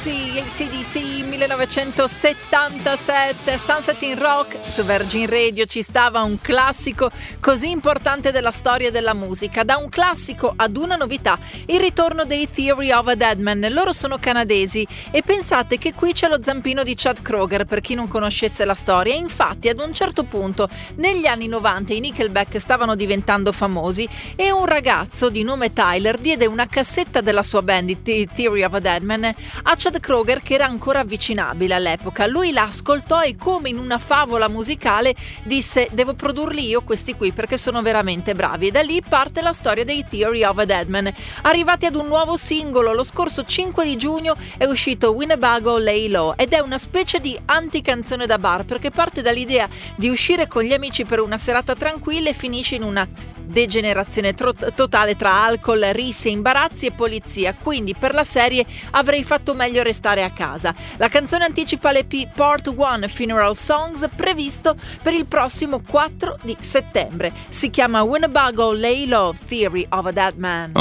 Rosie, AC/DC 1977, Sunset in Rock. Su Virgin Radio ci stava un classico così importante della storia della musica. Da un classico ad una novità, il ritorno dei Theory of a Deadman. Loro sono canadesi e pensate che qui c'è lo zampino di Chad Kroeger, per chi non conoscesse la storia. Infatti ad un certo punto negli anni 90 i Nickelback stavano diventando famosi e un ragazzo di nome Tyler diede una cassetta della sua band The Theory of a Deadman a Chad Kroeger, che era ancora avvicinabile all'epoca. Lui la ascoltò e, come in una favola musicale, disse: devo produrli io questi qui perché sono veramente bravi. E da lì parte la storia dei Theory of a Deadman. Arrivati ad un nuovo singolo, lo scorso 5 di giugno è uscito Winnebago Lay Low ed è una specie di anticanzone da bar, perché parte dall'idea di uscire con gli amici per una serata tranquilla e finisce in una degenerazione totale tra alcol, risse, imbarazzi e polizia. Quindi per la serie avrei fatto meglio restare a casa. La canzone anticipa l'EP Part 1 Funeral Songs, previsto per il prossimo 4 di settembre. Si chiama Winnebago Lay Low, Theory of a Deadman.